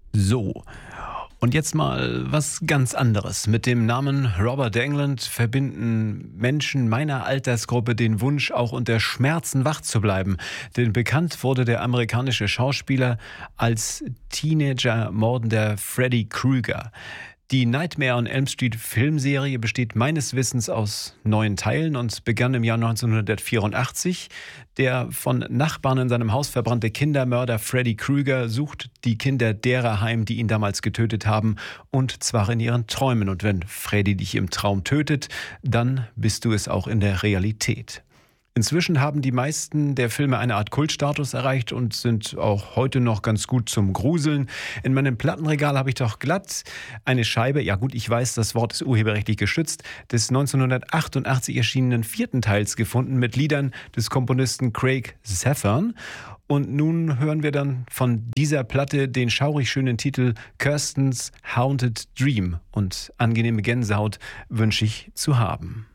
So, und jetzt mal was ganz anderes. Mit dem Namen Robert Englund verbinden Menschen meiner Altersgruppe den Wunsch, auch unter Schmerzen wach zu bleiben. Denn bekannt wurde der amerikanische Schauspieler als Teenager mordender Freddy Krueger. Die Nightmare on Elm Street Filmserie besteht meines Wissens aus 9 Teilen und begann im Jahr 1984. Der von Nachbarn in seinem Haus verbrannte Kindermörder Freddy Krueger sucht die Kinder derer heim, die ihn damals getötet haben, und zwar in ihren Träumen. Und wenn Freddy dich im Traum tötet, dann bist du es auch in der Realität. Inzwischen haben die meisten der Filme eine Art Kultstatus erreicht und sind auch heute noch ganz gut zum Gruseln. In meinem Plattenregal habe ich doch glatt eine Scheibe, ja gut, ich weiß, das Wort ist urheberrechtlich geschützt, des 1988 erschienenen 4. Teils gefunden mit Liedern des Komponisten Craig Zathorn. Und nun hören wir dann von dieser Platte den schaurig schönen Titel Kirsten's Haunted Dream. Und angenehme Gänsehaut wünsche ich zu haben.